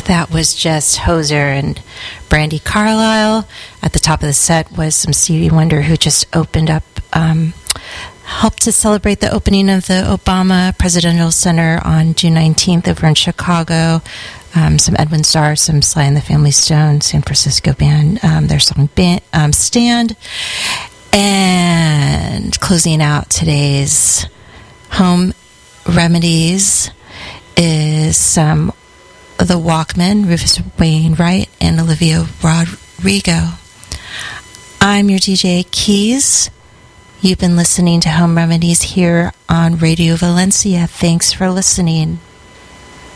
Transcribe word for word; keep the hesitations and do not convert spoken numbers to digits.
That was just Hoser and Brandi Carlile. At the top of the set was some Stevie Wonder, who just opened up, um, helped to celebrate the opening of the Obama Presidential Center on June nineteenth over in Chicago. Um, some Edwin Starr, some Sly and the Family Stone, San Francisco band, um, their song band, um, Stand. And closing out today's Home Remedies is some The Walkmen, Rufus Wainwright, and Olivia Rodrigo. I'm your D J Keys. You've been listening to Home Remedies here on Radio Valencia. Thanks for listening.